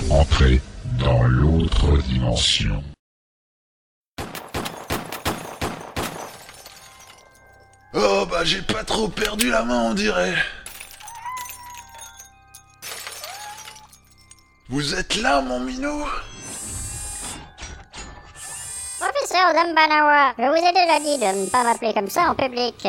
Entrez dans l'autre dimension. Oh bah j'ai pas trop perdu la main on dirait. Vous êtes là mon minou? Professeur Dumbanawa, je vous ai déjà dit de ne pas m'appeler comme ça en public.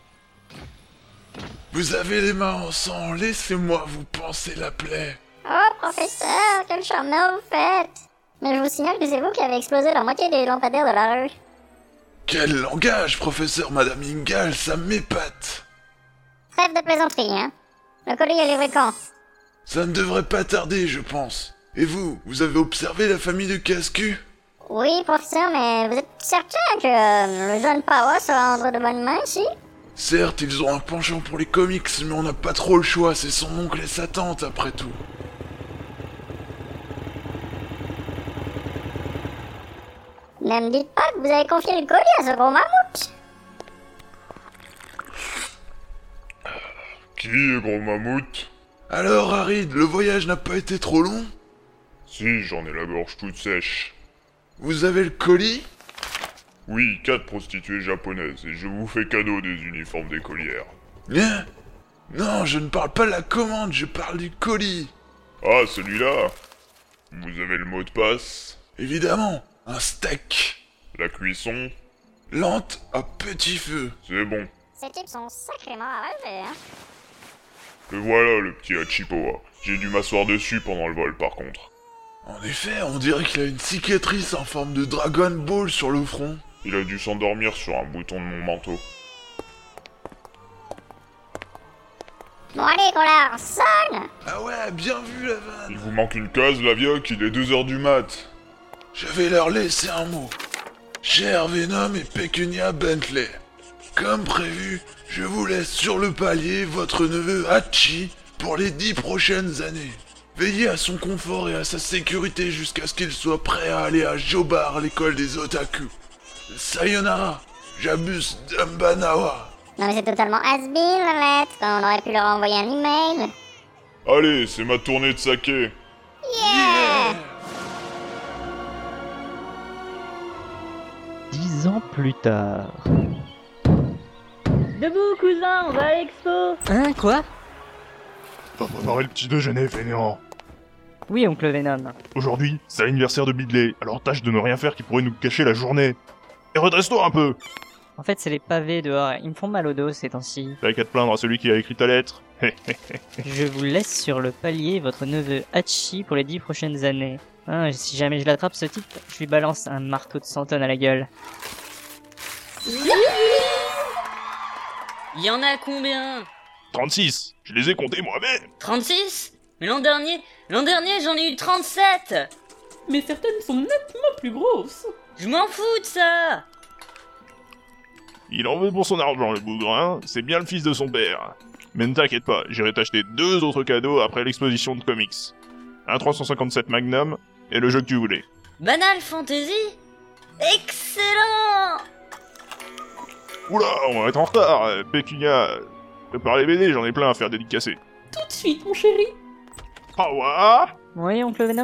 Vous avez les mains en sang, laissez-moi vous panser la plaie. Oh, professeur, quel charmeur vous faites! Mais je vous signale que c'est vous qui avez explosé la moitié des lampadaires de la rue. Quel langage, professeur Madame Ingal, ça m'épate. Trêve de plaisanterie, hein? Le colis est livré quand? Ça ne devrait pas tarder, je pense. Et vous avez observé la famille de Casse-Cul? Oui, professeur, mais vous êtes certain que le jeune Power sera entre de bonnes mains ici? Certes, ils ont un penchant pour les comics, mais on n'a pas trop le choix, c'est son oncle et sa tante après tout. Ne me dites pas que vous avez confié le colis à ce gros mammouth! Qui est gros mammouth? Alors, Harid, le voyage n'a pas été trop long? Si, j'en ai la gorge toute sèche. Vous avez le colis? Oui, 4 prostituées japonaises, et je vous fais cadeau des uniformes d'écolières. Hein? Non, je ne parle pas de la commande, je parle du colis. Ah, celui-là? Vous avez le mot de passe? Évidemment, un steak. La cuisson? Lente à petit feu. C'est bon. Ces types sont sacrément arrachés, hein? Le voilà, le petit Hachipoa. J'ai dû m'asseoir dessus pendant le vol, par contre. En effet, on dirait qu'il a une cicatrice en forme de Dragon Ball sur le front. Il a dû s'endormir sur un bouton de mon manteau. Bon allez, collard, sonne! Ah ouais, bien vu la vanne. Il vous manque une case, la vioque, il est 2h du mat. Je vais leur laisser un mot. Cher Venom et Pecunia Bentley, comme prévu, je vous laisse sur le palier votre neveu Hachi pour les 10 prochaines années. Veillez à son confort et à sa sécurité jusqu'à ce qu'il soit prêt à aller à Jobar, l'école des otaku. Sayonara, Jabus Dumbanawa. Non mais c'est totalement has-been la lettre, on aurait pu leur envoyer un email. Allez, c'est ma tournée de saké. Yeah! 10 ans plus tard. Debout, cousin, on va à l'expo. Hein, quoi? Va préparer le petit déjeuner, fainéant. Oui, oncle Venom. Aujourd'hui, c'est l'anniversaire de Bidley, alors tâche de ne rien faire qui pourrait nous cacher la journée. Et redresse-toi un peu! En fait, c'est les pavés dehors, ils me font mal au dos ces temps-ci. T'as qu'à te plaindre à celui qui a écrit ta lettre. Je vous laisse sur le palier votre neveu Hachi pour les 10 prochaines années. Hein, si jamais je l'attrape ce type, je lui balance un marteau de 100 tonnes à la gueule. Il y en a combien? 36, je les ai comptés moi-même. 36? Mais l'an dernier j'en ai eu 37. Mais certaines sont nettement plus grosses. Je m'en fous de ça. Il en veut pour son argent, le bougrin, c'est bien le fils de son père. Mais ne t'inquiète pas, j'irai t'acheter 2 autres cadeaux après l'exposition de comics. Un 357 Magnum, et le jeu que tu voulais. Banal Fantasy? Excellent. Oula, on va être en retard, Pécunia. Prépare les BD, j'en ai plein à faire dédicacer. Tout de suite, mon chéri. Ah ouais? Oui, oncle Venom.